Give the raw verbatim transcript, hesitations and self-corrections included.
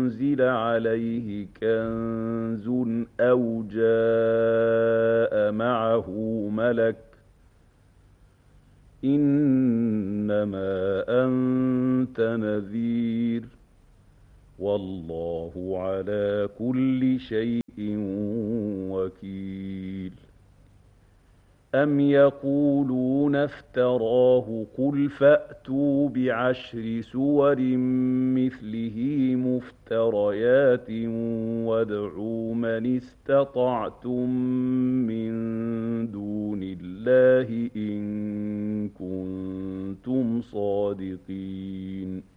أنزل عليه كنز أو جاء معه ملك إنما أنت نذير والله على كل شيء وكيل أم يقولون افتراه قل فأتوا بعشر سور مثله مفتريات وادعوا من استطعتم من دون الله إن كنتم صادقين